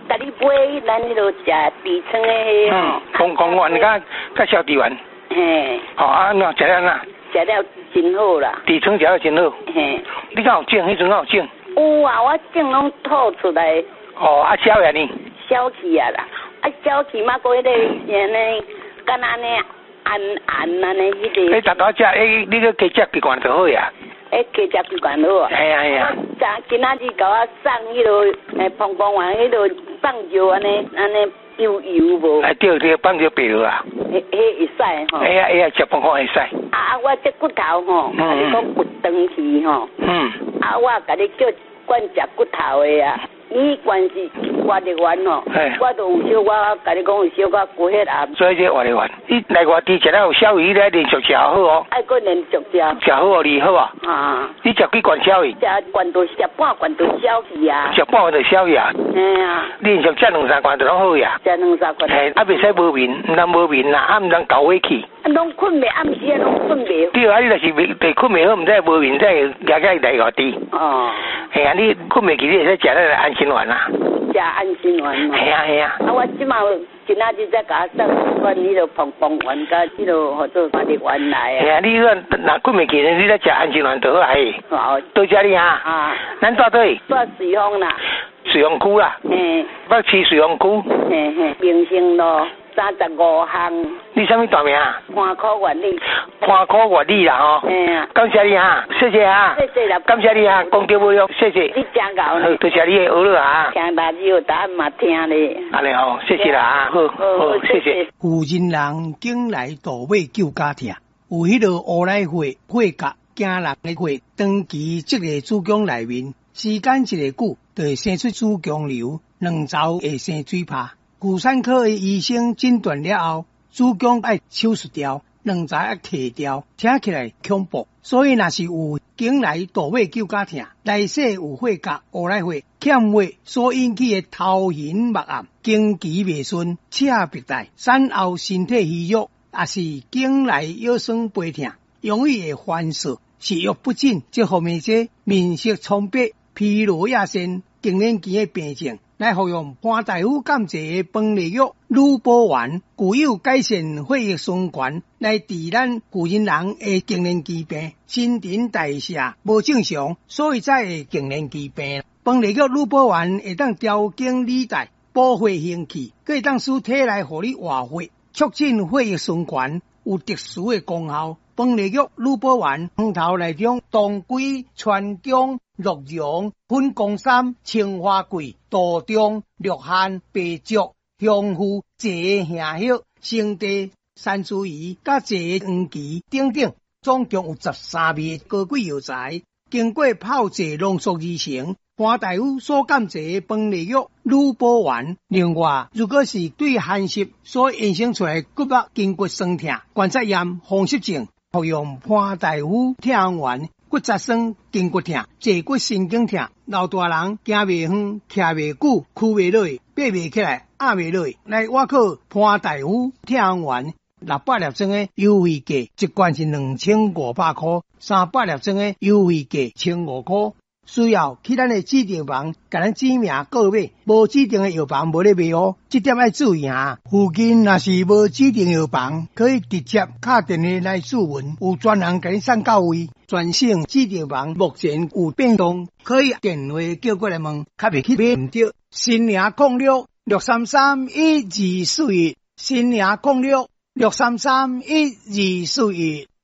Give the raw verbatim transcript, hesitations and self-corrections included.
甲你买咱迄落食地村的迄嗯，公公园甲甲小地园。 嘿。 哦，啊，那食了哪？ 食了真好啦。 地村食了真好。嘿。你敢有种？迄阵敢有种？ 有啊，我种拢吐出来。 哦，啊，消呀呢？ 消去啊啦，啊，消去嘛，过迄个安尼，敢安尼按按安尼迄个。 你逐多食，诶，你个加食几罐就好呀。 诶，加食几罐好啊。系啊系啊。昨今仔日甲我送迄落诶，澎公园迄落放尿安尼安尼油油无。哎，对对，放尿白啊。迄迄会使吼。哎呀哎呀，食澎公会使。啊啊，我这骨头吼，甲你讲骨长去吼。嗯。啊，我甲你叫管食骨头的啊。你关是活力丸哦，我都有小可，甲你讲有小可骨血啊。所以这活力丸，你来外地食了有小鱼咧，连续食好哦。爱搁连续食。食好哦，你好啊。啊。你食几罐小鱼？食罐都食半罐都小鱼啊。食半罐就小鱼啊。嘿啊。连续食两三罐就拢好呀。食两三罐。嘿，啊袂使无眠，毋通无眠啦，啊毋通搞尾去。啊，拢困袂，暗时啊拢困袂。对啊，你就是袂袂困袂好，毋知无眠，再夹夹来外地。哦。嘿啊，你困袂去，你会使食咧安心丸啦。食安心丸嘛。系啊系啊。啊，我即马今仔日再甲我送罐迄落澎澎丸甲迄落合作活力丸来啊。系啊，你若若困袂去，你再食安心丸就好啊。好，多谢你哈。啊。咱住对？住水丰啦。水丰区啦。嘿。北市水丰区。嘿嘿。明星路。三十五巷。你什么大名啊？潘科原理。潘科原理啦吼。嗯啊。感谢你哈，谢谢哈。谢谢啦。感谢你哈，公调不用，谢谢。你真搞呢。多谢你的娱乐哈。听大radio答案嘛听咧。安尼好，谢谢啦哈。好，好，谢谢。 有人人经来倒尾救家庭，有迄个乌来会会甲惊人的会长期这个子宫内面，时间一个久，就会生出子宫瘤，两周会生水泡。妇产科的医生诊断了后，子宫要手术掉，两指要剃掉，听起来恐怖。所以若是有经来倒尾救家庭，内势有血甲乌来血欠血所引起的头晕目暗、经期未顺、赤白带、产后身体虚弱，也是经来腰酸背痛、容易会烦躁、食欲不振，这方面些面色苍白、疲劳亚线、更年期的病症。来服用潘大夫监制的饭粒药乳波丸，具有改善血液循环，来治咱古人人的更年期病。新陈代谢无正常，所以才会更年期病。饭粒药乳波丸会当调经理带，补血行气，可以当使体内互你活血，促进血液循环，有特殊的功效。饭粒药乳波丸汤头内中当归、川芎、鹿茸、粉公参、青花桂、杜仲、鹿扦、白术、香附、蔗杏叶、生地、山茱萸、甲蔗黄芪等等，总共有十三味高贵药材，经过泡制浓缩而成。潘大夫所监制的饭粒药乳波丸。另外，如果是对寒湿所衍生出来骨肉筋骨酸痛、关节炎、风湿症，服用潘大夫痛丸。骨质酸、筋骨痛、坐骨神经痛，老大人行袂远、徛袂久、屈袂落、爬袂起来、压袂落，来我靠潘大夫痛丸。六百粒装的优惠价，一罐是两千五百块；三百粒装的优惠价千五块。需要去咱的指定房，甲咱指名购买，无指定的药房无咧卖哦，这点要注意哈。附近若是无指定药房，可以直接打电话来询问，有专人甲你送到位。全省指定房目前有变动，可以电话叫过来问，较袂去买唔到。新营控六六三三一二四一，新营控六六三三一二四一。